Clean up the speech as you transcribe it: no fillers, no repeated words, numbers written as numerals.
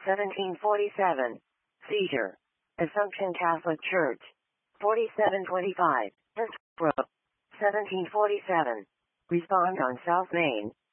1747. Seizure. Assumption Catholic Church. 4725. Innsbruck. 1747. Respond on South Main.